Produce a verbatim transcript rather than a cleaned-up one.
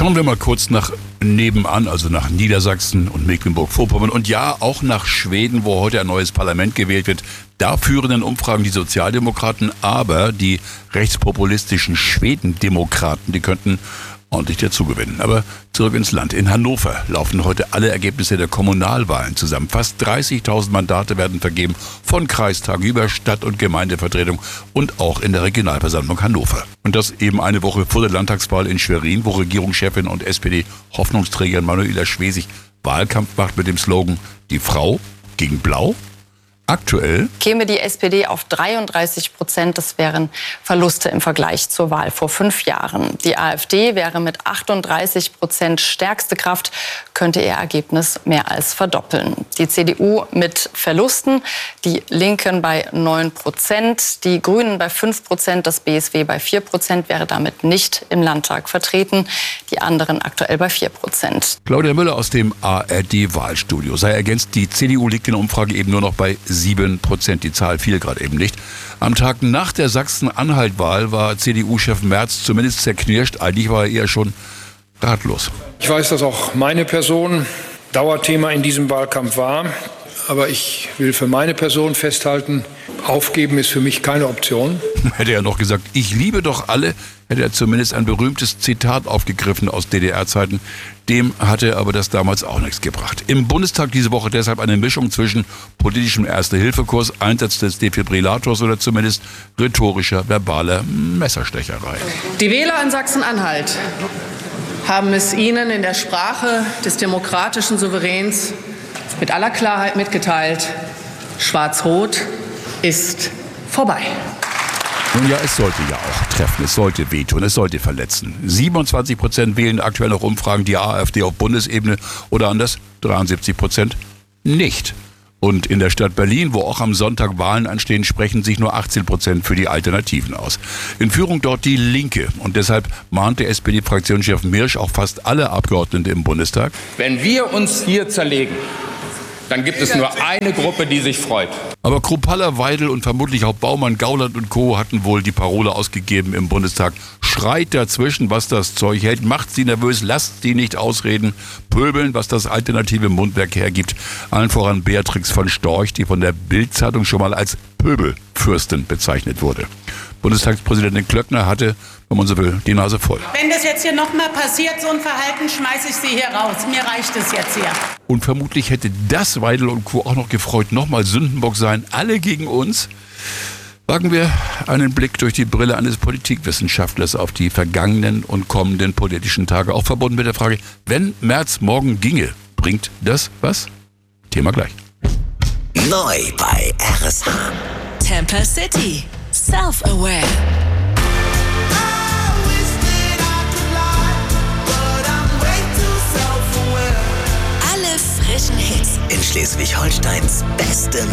Schauen wir mal kurz nach nebenan, also nach Niedersachsen und Mecklenburg-Vorpommern und ja, auch nach Schweden, wo heute ein neues Parlament gewählt wird. Da führen in Umfragen die Sozialdemokraten, aber die rechtspopulistischen Schwedendemokraten, die könnten ordentlich dazugewinnen. Aber zurück ins Land. In Hannover laufen heute alle Ergebnisse der Kommunalwahlen zusammen. Fast dreißigtausend Mandate werden vergeben, von Kreistag über Stadt- und Gemeindevertretung und auch in der Regionalversammlung Hannover. Und das eben eine Woche vor der Landtagswahl in Schwerin, wo Regierungschefin und S P D-Hoffnungsträgerin Manuela Schwesig Wahlkampf macht mit dem Slogan „Die Frau gegen Blau". Aktuell käme die S P D auf dreiunddreißig Prozent. Das wären Verluste im Vergleich zur Wahl vor fünf Jahren. Die AfD wäre mit achtunddreißig Prozent stärkste Kraft, könnte ihr Ergebnis mehr als verdoppeln. Die C D U mit Verlusten, die Linken bei neun Prozent, die Grünen bei fünf Prozent, das B S W bei vier Prozent, wäre damit nicht im Landtag vertreten. Die anderen aktuell bei vier Prozent. Claudia Müller aus dem A R D-Wahlstudio sei ergänzt, die C D U liegt in der Umfrage eben nur noch bei sieben Prozent. Die Zahl fiel gerade eben nicht. Am Tag nach der Sachsen-Anhalt-Wahl war C D U-Chef Merz zumindest zerknirscht. Eigentlich war er eher schon ratlos. Ich weiß, dass auch meine Person Dauerthema in diesem Wahlkampf war. Aber ich will für meine Person festhalten, aufgeben ist für mich keine Option. Hätte er noch gesagt, ich liebe doch alle, hätte er zumindest ein berühmtes Zitat aufgegriffen aus D D R-Zeiten. Dem hatte aber das damals auch nichts gebracht. Im Bundestag diese Woche deshalb eine Mischung zwischen politischem Erste-Hilfe-Kurs, Einsatz des Defibrillators oder zumindest rhetorischer, verbaler Messerstecherei. Die Wähler in Sachsen-Anhalt haben es Ihnen in der Sprache des demokratischen Souveräns mit aller Klarheit mitgeteilt: Schwarz-Rot ist vorbei. Nun ja, es sollte ja auch treffen, es sollte wehtun, es sollte verletzen. siebenundzwanzig Prozent wählen aktuell noch Umfragen die AfD auf Bundesebene oder anders, dreiundsiebzig Prozent nicht. Und in der Stadt Berlin, wo auch am Sonntag Wahlen anstehen, sprechen sich nur achtzehn Prozent für die Alternativen aus. In Führung dort die Linke. Und deshalb mahnte S P D-Fraktionschef Mirsch auch fast alle Abgeordnete im Bundestag: Wenn wir uns hier zerlegen, dann gibt es nur eine Gruppe, die sich freut. Aber Kruppalla, Weidel und vermutlich auch Baumann, Gauland und Co. hatten wohl die Parole ausgegeben im Bundestag: Schreit dazwischen, was das Zeug hält, macht sie nervös, lasst sie nicht ausreden, pöbeln, was das alternative Mundwerk hergibt. Allen voran Beatrix von Storch, die von der Bild-Zeitung schon mal als Pöbelfürstin bezeichnet wurde. Bundestagspräsidentin Klöckner hatte, wenn man so will, die Nase voll. Wenn das jetzt hier nochmal passiert, so ein Verhalten, schmeiße ich Sie hier raus. Mir reicht es jetzt hier. Und vermutlich hätte das Weidel und Co. auch noch gefreut, nochmal Sündenbock sein, alle gegen uns. Wagen wir einen Blick durch die Brille eines Politikwissenschaftlers auf die vergangenen und kommenden politischen Tage, auch verbunden mit der Frage, wenn Merz morgen ginge, bringt das was? Thema gleich. Neu bei R S H. Tampa City. Self-aware. Alle frischen Hits In Schleswig-Holsteins bestem